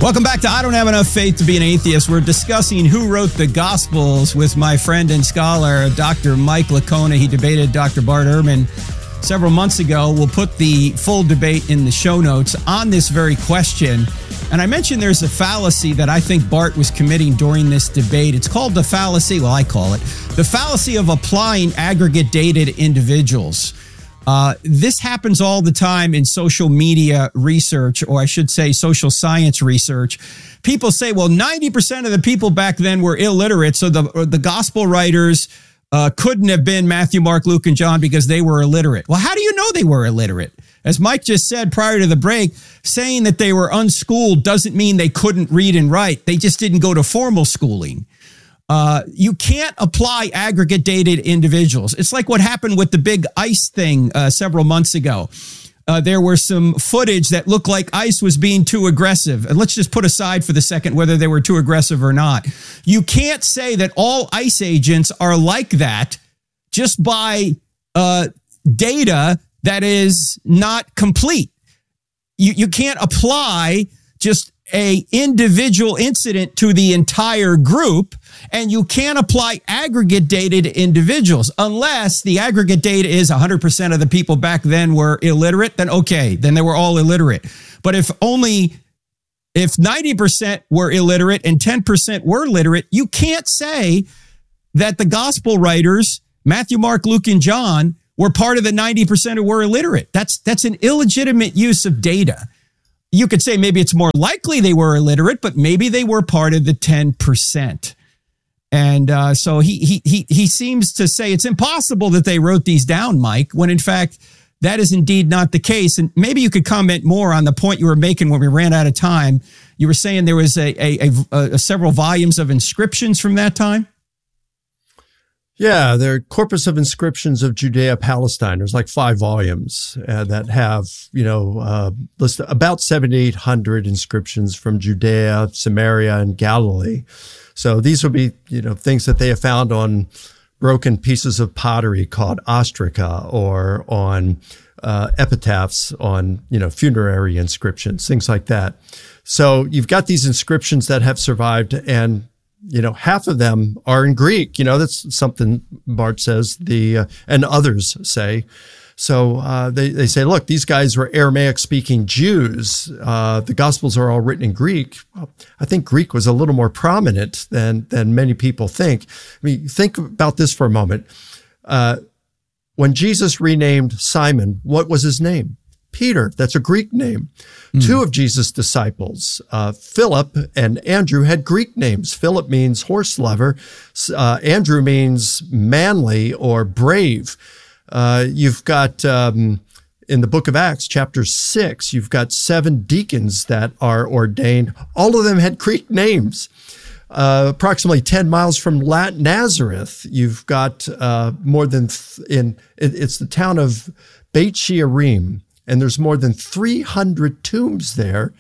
Welcome back to I Don't Have Enough Faith to Be an Atheist. We're discussing who wrote the Gospels with my friend and scholar, Dr. Mike Licona. He debated Dr. Bart Ehrman several months ago. We'll put the full debate in the show notes on this very question. And I mentioned there's a fallacy that I think Bart was committing during this debate. It's called the fallacy, well, I call it, the fallacy of applying aggregate data to individuals. This happens all the time in social media research, or I should say social science research. People say, well, 90% of the people back then were illiterate, so the gospel writers couldn't have been Matthew, Mark, Luke, and John because they were illiterate. Well, how do you know they were illiterate? As Mike just said prior to the break, saying that they were unschooled doesn't mean they couldn't read and write. They just didn't go to formal schooling. You can't apply aggregate data to individuals. It's like what happened with the big ICE thing several months ago. There were some footage that looked like ICE was being too aggressive. And let's just put aside for the second whether they were too aggressive or not. You can't say that all ICE agents are like that just by data that is not complete. You can't apply just a individual incident to the entire group, and you can't apply aggregate data to individuals unless the aggregate data is 100% of the people back then were illiterate. Then okay, then they were all illiterate. But if 90% were illiterate and 10% were literate, you can't say that the gospel writers, Matthew, Mark, Luke, and John, were part of the 90% who were illiterate. That's an illegitimate use of data. You could say maybe it's more likely they were illiterate, but maybe they were part of the 10%. And so he seems to say it's impossible that they wrote these down, Mike, when in fact that is indeed not the case. And maybe you could comment more on the point you were making when we ran out of time. You were saying there was a several volumes of inscriptions from that time. Yeah, there are corpus of inscriptions of Judea-Palestine. There's like 5 volumes that have, listed about 7,800 inscriptions from Judea, Samaria, and Galilee. So these would be, things that they have found on broken pieces of pottery called ostraca, or on epitaphs on, funerary inscriptions, things like that. So you've got these inscriptions that have survived, and half of them are in Greek. That's something Bart says, and others say. So they say, look, these guys were Aramaic-speaking Jews. The Gospels are all written in Greek. Well, I think Greek was a little more prominent than many people think. I mean, think about this for a moment. When Jesus renamed Simon, what was his name? Peter. That's a Greek name. 2 of Jesus' disciples, Philip and Andrew, had Greek names. Philip means horse lover. Andrew means manly or brave. You've got, in the book of Acts, chapter 6, you've got 7 deacons that are ordained. All of them had Greek names. Approximately 10 miles from Nazareth, you've got more than, it's the town of Beit Shearim, and there's more than 300 tombs there.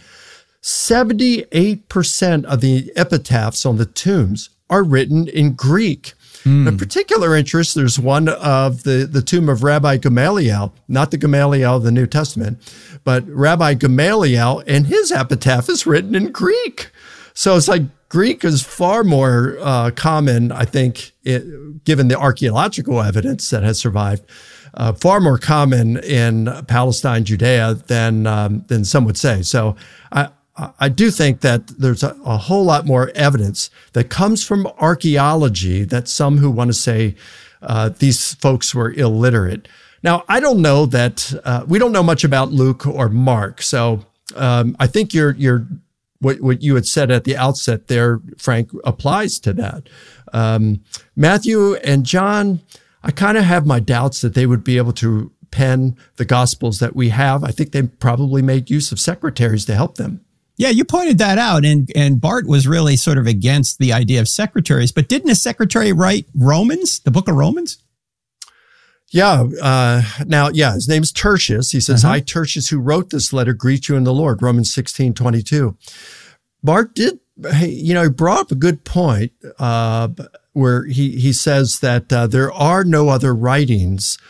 78% of the epitaphs on the tombs are written in Greek. Of particular interest, there's one of the tomb of Rabbi Gamaliel, not the Gamaliel of the New Testament, but Rabbi Gamaliel, and his epitaph is written in Greek. So it's like Greek is far more common, I think, given the archaeological evidence that has survived, far more common in Palestine, Judea than some would say. So I do think that there's a whole lot more evidence that comes from archaeology that some who want to say these folks were illiterate. Now, I don't know that we don't know much about Luke or Mark. So I think what you had said at the outset there, Frank, applies to that. Matthew and John, I kind of have my doubts that they would be able to pen the Gospels that we have. I think they probably made use of secretaries to help them. Yeah, you pointed that out, and Bart was really sort of against the idea of secretaries. But didn't a secretary write Romans, the book of Romans? Yeah. His name's Tertius. He says, I, Tertius, who wrote this letter, greet you in the Lord, Romans 16:22. Bart did, he brought up a good point where he says that there are no other writings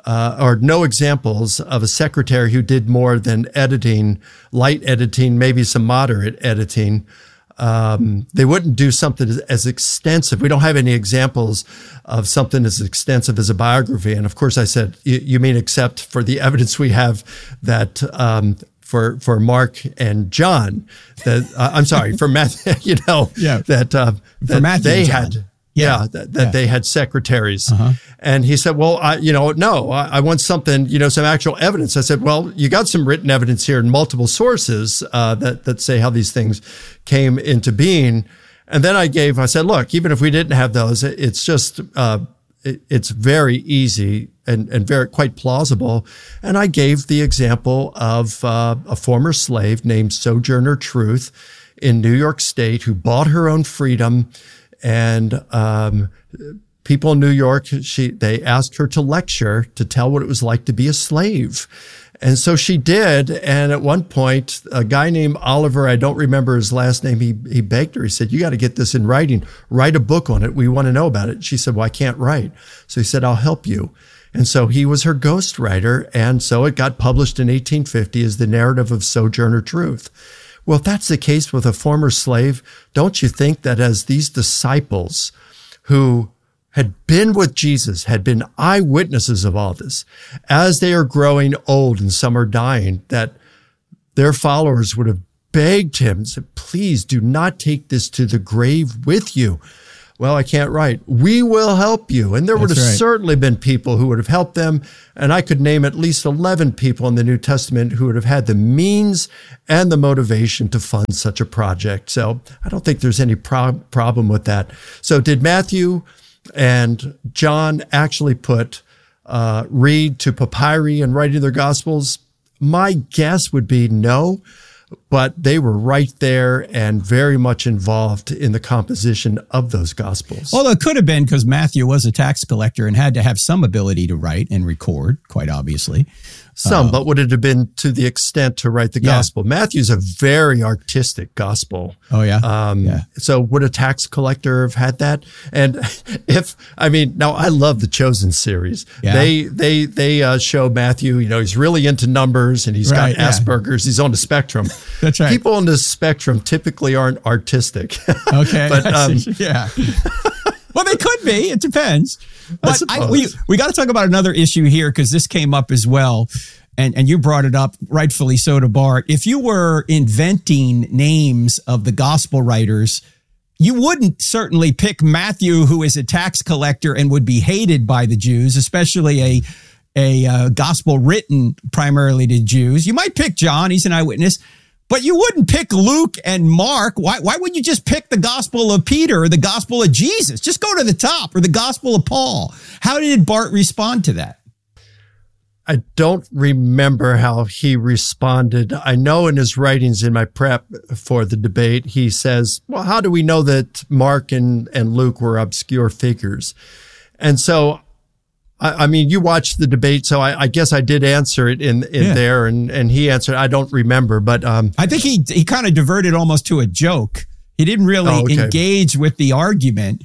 or no examples of a secretary who did more than editing, light editing, maybe some moderate editing. They wouldn't do something as extensive. We don't have any examples of something as extensive as a biography. And of course I said, you mean except for the evidence we have that, for Mark and John, that I'm sorry, for Matthew, that for Matthew they and John. had. They had secretaries. And he said, well, I want something, some actual evidence. I said, well, you got some written evidence here in multiple sources that say how these things came into being. And then I said, look, even if we didn't have those, it's just, it's very easy and very quite plausible. And I gave the example of a former slave named Sojourner Truth in New York State who bought her own freedom. And people in New York, they asked her to lecture, to tell what it was like to be a slave. And so she did. And at one point, a guy named Oliver, I don't remember his last name, he begged her. He said, you got to get this in writing. Write a book on it. We want to know about it. She said, well, I can't write. So he said, I'll help you. And so he was her ghostwriter. And so it got published in 1850 as the narrative of Sojourner Truth. Well, if that's the case with a former slave, don't you think that as these disciples who had been with Jesus, had been eyewitnesses of all this, as they are growing old and some are dying, that their followers would have begged him and said, please do not take this to the grave with you. Well, I can't write. We will help you. And there would have certainly been people who would have helped them. And I could name at least 11 people in the New Testament who would have had the means and the motivation to fund such a project. So I don't think there's any problem with that. So did Matthew and John actually read to papyri and writing their gospels? My guess would be no. But they were right there and very much involved in the composition of those Gospels. Well, it could have been because Matthew was a tax collector and had to have some ability to write and record, quite obviously. But would it have been to the extent to write the Gospel? Matthew's a very artistic Gospel. Oh, yeah. So would a tax collector have had that? And now I love the Chosen series. Yeah. They show Matthew, he's really into numbers and he's got Asperger's. He's on the spectrum. That's right. People on the spectrum typically aren't artistic. Okay. But, yeah. Well, they could be. It depends. But we got to talk about another issue here because this came up as well. And you brought it up, rightfully so, to Bart. If you were inventing names of the gospel writers, you wouldn't certainly pick Matthew, who is a tax collector and would be hated by the Jews, especially a gospel written primarily to Jews. You might pick John. He's an eyewitness. But you wouldn't pick Luke and Mark. Why wouldn't you just pick the Gospel of Peter or the Gospel of Jesus? Just go to the top, or the Gospel of Paul. How did Bart respond to that? I don't remember how he responded. I know in his writings in my prep for the debate, he says, well, how do we know that Mark and Luke were obscure figures? And so you watched the debate, so I guess I did answer it in there, and he answered. I don't remember, but I think he kind of diverted almost to a joke. He didn't really engage with the argument.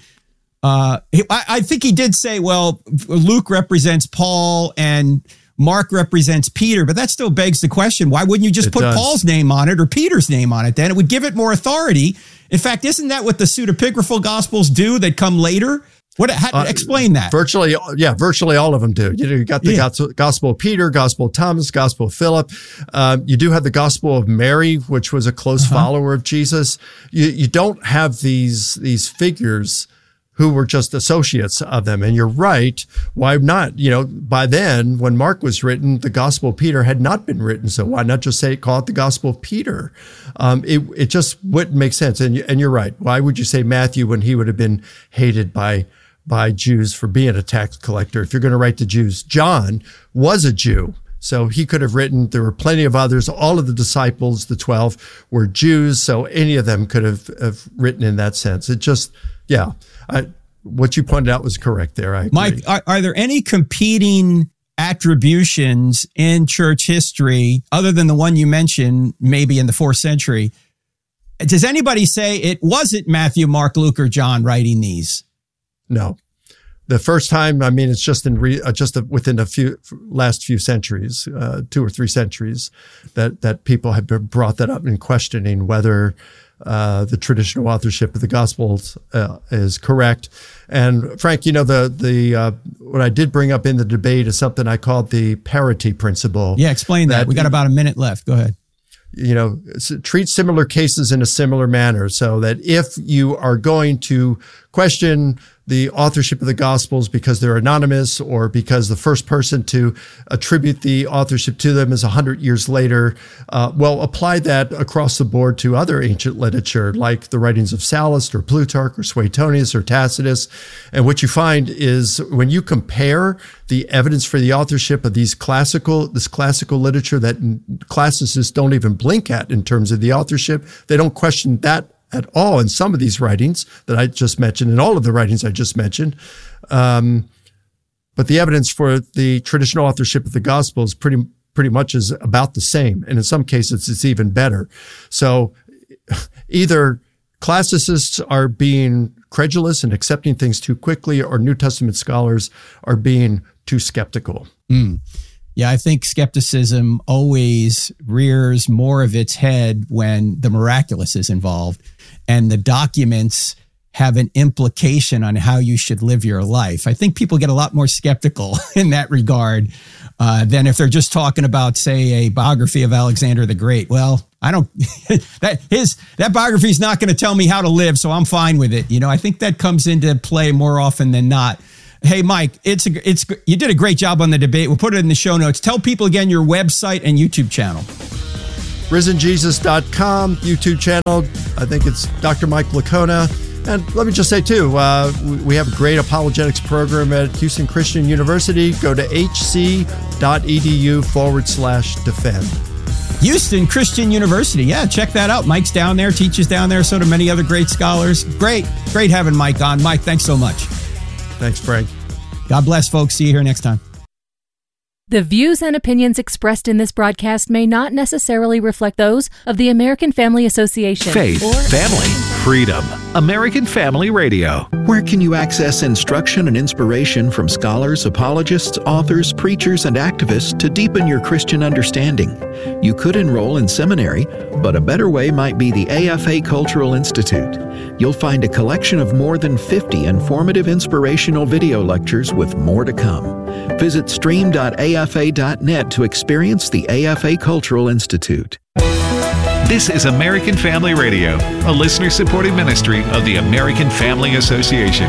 I think he did say, well, Luke represents Paul and Mark represents Peter, but that still begs the question, why wouldn't you just put Paul's name on it or Peter's name on it then? It would give it more authority. In fact, isn't that what the pseudepigraphal gospels do that come later? Explain that. Virtually all of them do. You got the Gospel of Peter, Gospel of Thomas, Gospel of Philip. You do have the Gospel of Mary, which was a close follower of Jesus. You don't have these figures who were just associates of them. And you're right. Why not? By then, when Mark was written, the Gospel of Peter had not been written. So why not just call it the Gospel of Peter? It just wouldn't make sense. And you're right. Why would you say Matthew when he would have been hated by Jews for being a tax collector? If you're going to write to Jews, John was a Jew. So he could have written, there were plenty of others. All of the disciples, the 12, were Jews. So any of them could have written in that sense. It just, what you pointed out was correct there. I agree. Mike, are there any competing attributions in church history other than the one you mentioned, maybe in the 4th century? Does anybody say it wasn't Matthew, Mark, Luke, or John writing these? No. The first time, I mean, it's just within the last few centuries, 2 or 3 centuries, that people have brought that up in questioning whether the traditional authorship of the Gospels is correct. And Frank, the what I did bring up in the debate is something I called the parity principle. Yeah, explain that. We got about a minute left. Go ahead. Treat similar cases in a similar manner, so that if you are going to question the authorship of the Gospels because they're anonymous or because the first person to attribute the authorship to them is 100 years later, apply that across the board to other ancient literature like the writings of Sallust or Plutarch or Suetonius or Tacitus. And what you find is when you compare the evidence for the authorship of this classical literature that classicists don't even blink at in terms of the authorship, they don't question that at all in some of these writings that I just mentioned, and all of the writings I just mentioned. But the evidence for the traditional authorship of the gospel is pretty much is about the same. And in some cases, it's even better. So either classicists are being credulous and accepting things too quickly, or New Testament scholars are being too skeptical. Yeah, I think skepticism always rears more of its head when the miraculous is involved and the documents have an implication on how you should live your life. I think people get a lot more skeptical in that regard than if they're just talking about, say, a biography of Alexander the Great. Well, that biography is not going to tell me how to live, so I'm fine with it. I think that comes into play more often than not. Hey, Mike, you did a great job on the debate. We'll put it in the show notes. Tell people again your website and YouTube channel. RisenJesus.com, YouTube channel. I think it's Dr. Mike Licona. And let me just say, too, we have a great apologetics program at Houston Christian University. Go to hc.edu/defend. Houston Christian University. Yeah, check that out. Mike's down there, teaches down there, so do many other great scholars. Great having Mike on. Mike, thanks so much. Thanks, Frank. God bless, folks. See you here next time. The views and opinions expressed in this broadcast may not necessarily reflect those of the American Family Association. Faith, family, freedom. American Family Radio. Where can you access instruction and inspiration from scholars, apologists, authors, preachers, and activists to deepen your Christian understanding? You could enroll in seminary, but a better way might be the AFA Cultural Institute. You'll find a collection of more than 50 informative inspirational video lectures with more to come. Visit stream.afa.net to experience the AFA Cultural Institute. This is American Family Radio, a listener-supported ministry of the American Family Association.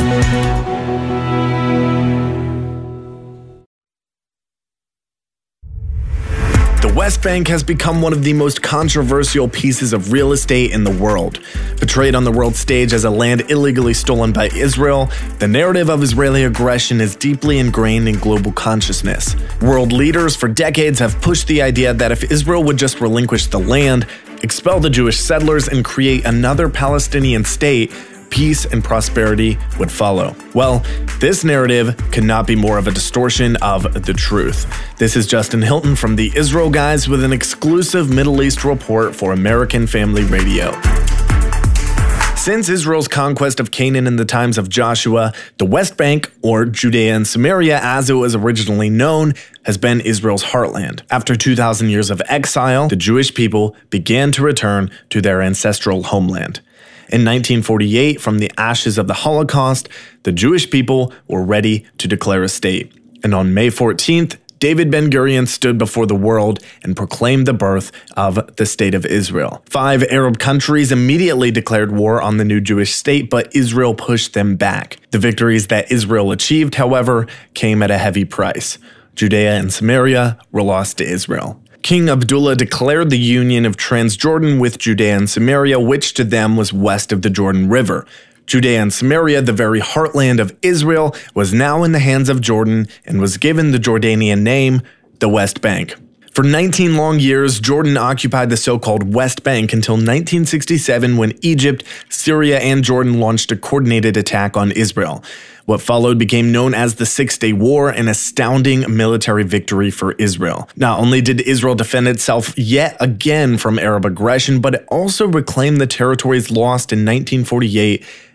The West Bank has become one of the most controversial pieces of real estate in the world. Portrayed on the world stage as a land illegally stolen by Israel, the narrative of Israeli aggression is deeply ingrained in global consciousness. World leaders for decades have pushed the idea that if Israel would just relinquish the land, expel the Jewish settlers, and create another Palestinian state, peace and prosperity would follow. Well, this narrative could not be more of a distortion of the truth. This is Justin Hilton from the Israel Guys with an exclusive Middle East report for American Family Radio. Since Israel's conquest of Canaan in the times of Joshua, the West Bank, or Judea and Samaria as it was originally known, has been Israel's heartland. After 2,000 years of exile, the Jewish people began to return to their ancestral homeland. In 1948, from the ashes of the Holocaust, the Jewish people were ready to declare a state. And on May 14th, David Ben-Gurion stood before the world and proclaimed the birth of the State of Israel. 5 Arab countries immediately declared war on the new Jewish state, but Israel pushed them back. The victories that Israel achieved, however, came at a heavy price. Judea and Samaria were lost to Israel. King Abdullah declared the union of Transjordan with Judea and Samaria, which to them was west of the Jordan River. Judea and Samaria, the very heartland of Israel, was now in the hands of Jordan and was given the Jordanian name, the West Bank. For 19 long years, Jordan occupied the so-called West Bank until 1967 when Egypt, Syria, and Jordan launched a coordinated attack on Israel. What followed became known as the Six-Day War, an astounding military victory for Israel. Not only did Israel defend itself yet again from Arab aggression, but it also reclaimed the territories lost in 1948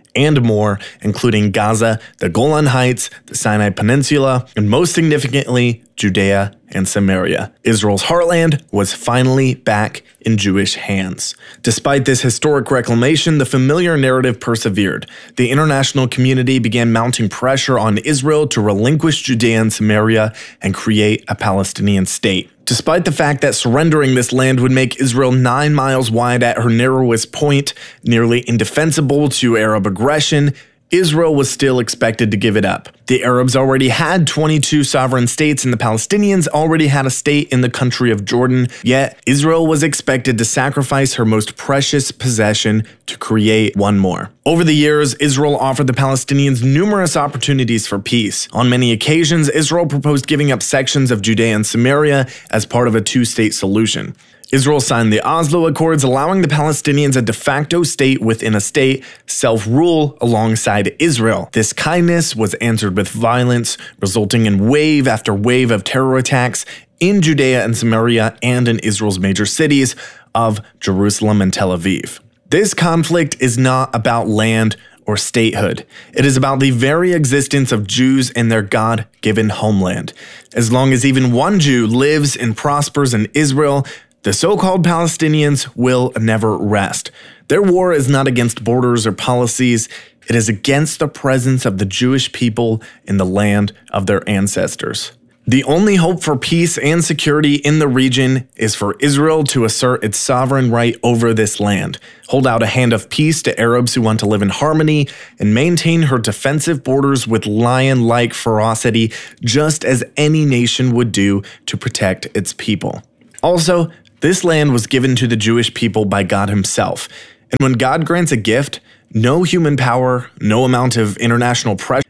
and more, including Gaza, the Golan Heights, the Sinai Peninsula, and most significantly, Judea and Samaria. Israel's heartland was finally back in Jewish hands. Despite this historic reclamation, the familiar narrative persevered. The international community began mounting pressure on Israel to relinquish Judea and Samaria and create a Palestinian state. Despite the fact that surrendering this land would make Israel 9 miles wide at her narrowest point, nearly indefensible to Arab aggression, Israel was still expected to give it up. The Arabs already had 22 sovereign states and the Palestinians already had a state in the country of Jordan, yet Israel was expected to sacrifice her most precious possession to create one more. Over the years, Israel offered the Palestinians numerous opportunities for peace. On many occasions, Israel proposed giving up sections of Judea and Samaria as part of a two-state solution. Israel signed the Oslo Accords, allowing the Palestinians a de facto state within a state, self-rule alongside Israel. This kindness was answered with violence, resulting in wave after wave of terror attacks in Judea and Samaria and in Israel's major cities of Jerusalem and Tel Aviv. This conflict is not about land or statehood. It is about the very existence of Jews in their God-given homeland. As long as even one Jew lives and prospers in Israel, the so-called Palestinians will never rest. Their war is not against borders or policies. It is against the presence of the Jewish people in the land of their ancestors. The only hope for peace and security in the region is for Israel to assert its sovereign right over this land, hold out a hand of peace to Arabs who want to live in harmony, and maintain her defensive borders with lion-like ferocity, just as any nation would do to protect its people. Also, this land was given to the Jewish people by God himself. And when God grants a gift, no human power, no amount of international pressure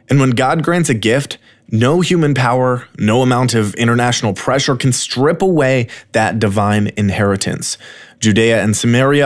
can strip away that divine inheritance. Judea and Samaria